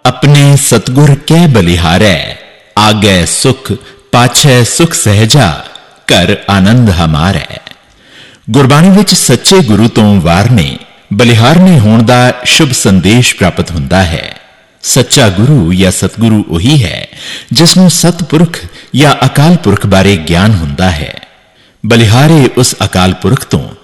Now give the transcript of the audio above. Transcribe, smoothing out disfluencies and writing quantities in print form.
अपने सतगुर कै बलिहारै, आगै सुख पाछै सुख सहजा, घर आनंद हमारै। गुरबाणी विच सच्चे गुरु तो वारने बलिहारने होण दा शुभ संदेश प्राप्त हुंदा है। सच्चा गुरु या सतगुरु वही है जिसनों सतपुरख या अकाल पुरख बारे ज्ञान हुंदा है। बलिहारे उस अकाल पुरख तो